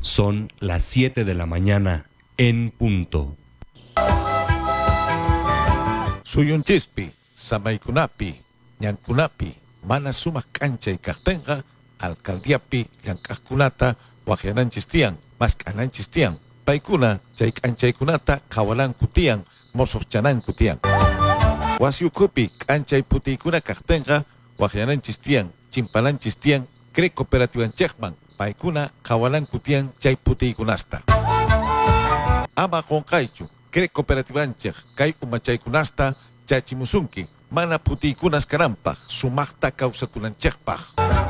Son las 7 de la mañana en punto. Suyunchispi, samaykunapi, ñankunapi, mana sumak k'anchay kaqtinqa, alcaldiapi llank'aqkunata waqyananchis tiyan, mask'ananchis tiyan. Paykuna chay k'anchaykunata qhawalanku tiyan, mosoqchananku tiyan. Wasi ukhupi k'anchay putiykuna kaqtinqa waqyananchis tiyan, chimpananchis tiyan, CREC cooperativanchikman, paykuna qhawalanku tiyan chay putiykunasta. Ama qonqaychu, CREC cooperativanchik kay umachaykunasta chachimusunki, mana putiykunas karanpaq, sumaqta kawsakunanchikpaq.